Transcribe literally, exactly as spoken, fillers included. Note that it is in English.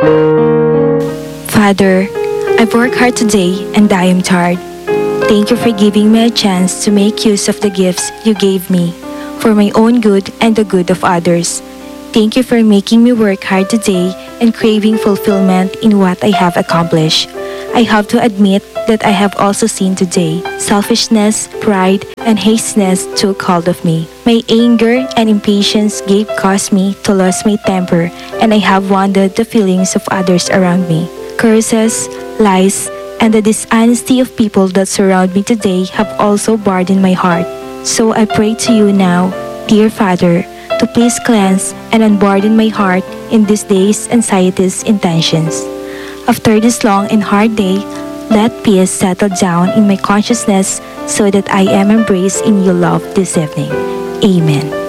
Father, I've worked hard today and I am tired. Thank you for giving me a chance to make use of the gifts you gave me for my own good and the good of others. Thank you for making me work hard today and craving fulfillment in what I have accomplished. I have to admit that I have also sinned today. Selfishness, pride, and hastiness took hold of me. My anger and impatience gave cause me to lose my temper, and I have wounded the feelings of others around me. Curses, lies, and the dishonesty of people that surround me today have also burdened my heart. So I pray to you now, dear Father, to please cleanse and unburden my heart in this day's anxieties and tensions. After this long and hard day, let peace settle down in my consciousness so that I am embraced in your love this evening. Amen.